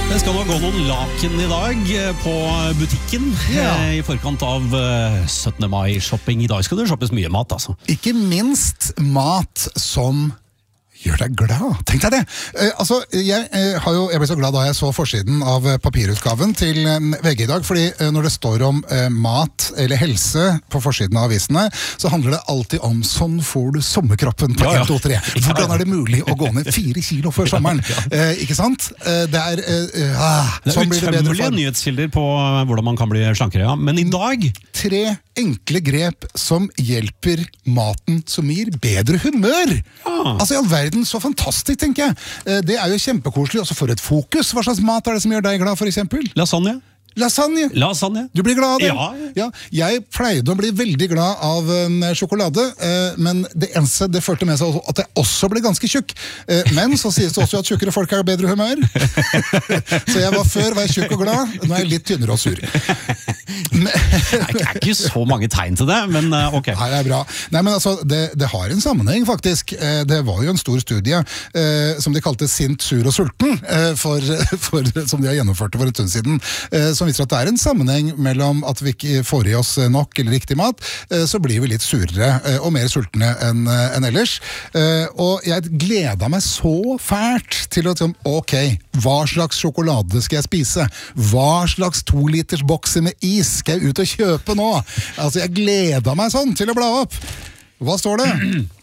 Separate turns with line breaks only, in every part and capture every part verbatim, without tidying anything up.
Det skal nå gå noen laken i dag på butikken ja. I forkant av syttende mai-shopping. I dag skal det shoppes mye mat, altså.
Ikke minst mat som gjør deg glad. Tenk deg det. Eh, altså, jeg, eh, har jo, jeg ble så glad da jeg så forsiden av papirutgaven til eh, V G i dag, fordi eh, når det står om eh, mat eller helse på forsiden av avisene, så handler det alltid om sånn får du sommerkroppen på
ja, ja.
en, to, tre. Hvordan er det mulig å gå ned fire kilo før sommeren? Eh, ikke sant? Eh, det er, eh, ah,
det er
sånn blir det bedre
utømmelige
for.
nyhetskilder på hvordan man kan bli slankere, ja. Men i dag...
Tre enkle grep som hjelper maten som gir bedre humør.
Ah.
Altså i all verden, så fantastisk, tenker jeg. Det er jo kjempekoselig, også for et fokus. Hva slags mat er det som gjør deg glad, for eksempel?
Lasagne.
Lasagne.
Lasagne.
Du blir glad av det?
Ja.
Ja. Jeg pleide å bli veldig glad av en sjokolade, eh, men det eneste det førte med seg at jeg også ble ganske tjukk. Eh, men så sies det også at tjukkere folk er bedre humør. Så jeg var før var jeg tjukk og glad, nå er jeg litt tynnere og sur.
Men, det er ikke så mange tegn til det, men uh, ok.
Nei, det er bra. Nei, men altså, det, det har en sammenheng, faktisk. Eh, det var jo en stor studie eh, som de kalte Sint, sur og sulten, eh, for, for, som de har gjennomført for en stund siden, eh, som viser at det er en sammenheng mellom at vi ikke får i oss nok eller riktig mat, så blir vi litt surere og mer sultne enn enn ellers. Og jeg gleder meg så fælt til å si, ok, hva slags sjokolade skal jeg spise? Hva slags to liters bokser med is skal jeg ut og kjøpe nå? Altså, jeg gleder meg sånn til å bla opp. Hva står det?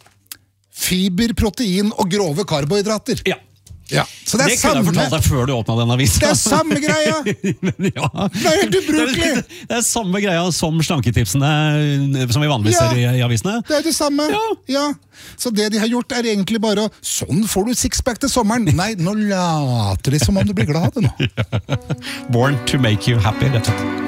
Fiber, protein og grove karbohydrater.
Ja.
Ja, så det er
det kunne jeg fortalt deg før du åpnet den avisen.
Det er samme greia!
Men, ja.
Det er helt ubrukelig!
Det, det, det er samme greia som slanketipsene som vi vanligvis ser ja, i, i avisene.
Det er det samme. Ja. Ja. Så det de har gjort er egentlig bare å, sånn får du sixpack til sommeren. Nei, nå later de som om du blir glad av det nå.
Born to make you happy, rett og slett.